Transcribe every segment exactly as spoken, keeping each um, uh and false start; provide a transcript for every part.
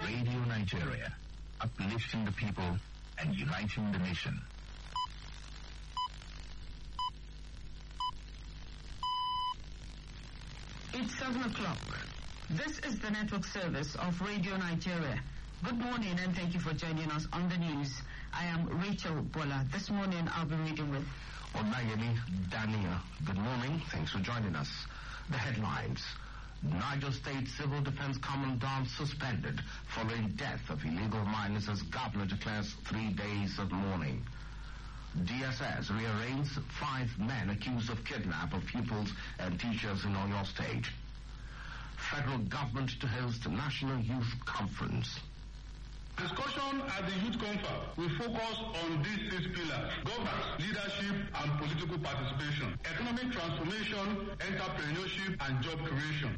Radio Nigeria, uplifting the people and uniting the nation. It's seven o'clock. This is the network service of Radio Nigeria. Good morning and thank you for joining us on the news. I am Rachel Bola. This morning I'll be reading with Olayemi Daniel. Good morning. Thanks for joining us. The headlines. Niger State Civil Defense Commandant suspended following death of illegal miners as governor declares three days of mourning. D S S rearraigns five men accused of kidnap of pupils and teachers in Oyo State. Federal government to host National Youth Conference. Discussion at the Youth Conference will focus on these six pillars: governance, leadership and political participation, economic transformation, entrepreneurship and job creation.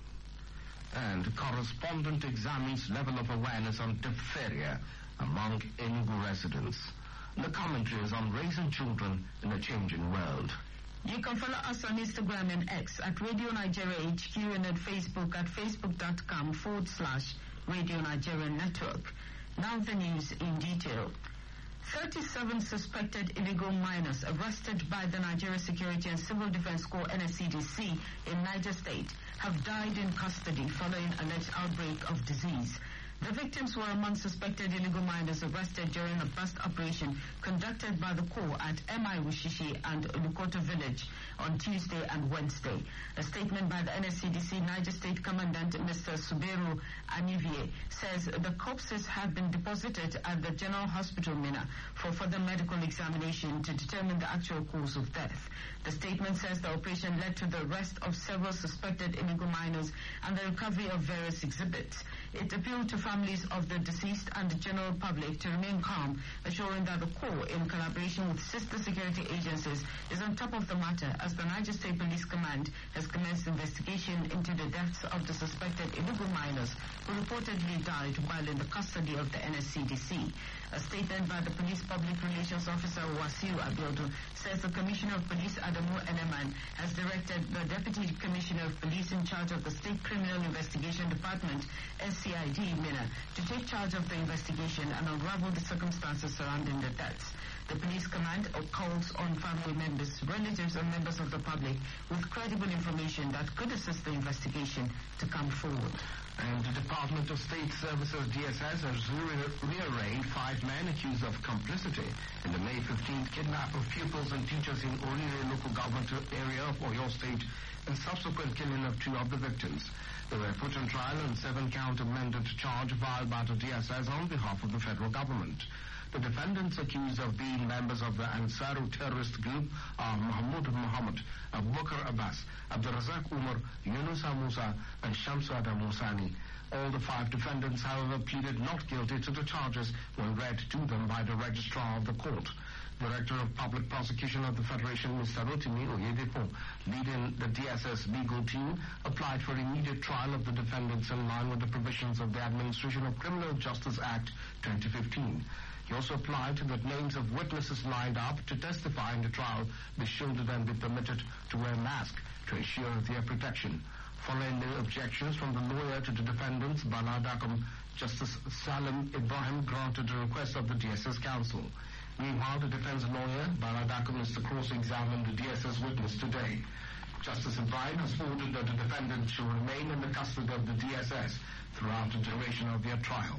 And correspondent examines level of awareness on diphtheria among Enugu residents. The commentary is on raising children in a changing world. You can follow us on Instagram and X at Radio Nigeria H Q and at Facebook at facebook.com forward slash Radio Nigeria Network. Now the news in detail. thirty-seven suspected illegal miners arrested by the Nigeria Security and Civil Defense Corps N S C D C in Niger State have died in custody following alleged outbreak of disease. The victims were among suspected illegal miners arrested during a bust operation conducted by the Corps at M I Wushishi and Lukoto village on Tuesday and Wednesday. A statement by the N S C D C Niger State Commandant Mister Suberu Anivie says the corpses have been deposited at the General Hospital Mina for further medical examination to determine the actual cause of death. The statement says the operation led to the arrest of several suspected illegal miners and the recovery of various exhibits. It appealed to families of the deceased and the general public to remain calm, assuring that the Corps, in collaboration with sister security agencies, is on top of the matter as the Niger State Police Command has commenced investigation into the deaths of the suspected illegal miners who reportedly died while in the custody of the N S C D C. A statement by the Police Public Relations Officer Wasiu Abiodun says the Commissioner of Police Adamu Eneman has directed the Deputy Commissioner of Police in charge of the State Criminal Investigation Department, S C I D, Mina, to take charge of the investigation and unravel the circumstances surrounding the deaths. The police command calls on family members, relatives and members of the public with credible information that could assist the investigation to come forward. And the Department of State Services, D S S, has rearranged five men accused of complicity in the May fifteenth kidnap of pupils and teachers in Orire local government area of Oyo State and subsequent killing of two of the victims. They were put on trial on seven-count amended charge filed by the D S S on behalf of the federal government. The defendants accused of being members of the Ansaru terrorist group are Mahmoud Muhammad, Abubakar Abbas, Abdurazak Umar, Yunusa Musa, and Shamsuada Musani. All the five defendants, however, pleaded not guilty to the charges when read to them by the registrar of the court. Director of Public Prosecution of the Federation, Mister Rotimi Oyedepo, leading the D S S legal team, applied for immediate trial of the defendants in line with the provisions of the Administration of Criminal Justice Act twenty fifteen. He also applied that names of witnesses lined up to testify in the trial be shielded and be permitted to wear masks to ensure their protection. Following the objections from the lawyer to the defendants, Bala Dakum, Justice Salim Ibrahim granted the request of the D S S counsel. Meanwhile, the defense lawyer, Bala Dakum, is to cross-examine the D S S witness today. Justice Ibrahim has ordered that the defendants should remain in the custody of the D S S throughout the duration of their trial.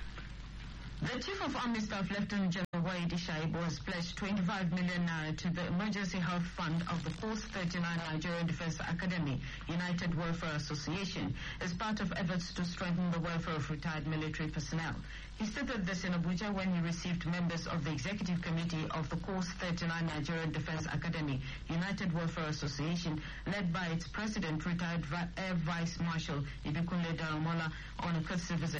The Chief of Army Staff, Lieutenant General Waidi Shaibu, has pledged twenty-five million naira to the Emergency Health Fund of the Post thirty-nine Nigerian Defense Academy United Welfare Association as part of efforts to strengthen the welfare of retired military personnel. He stated this in Abuja when he received members of the Executive Committee of the Post thirty-nine Nigerian Defense Academy United Welfare Association, led by its president, retired Air Vice Marshal Ibikunle Daramola, on a courtesy visit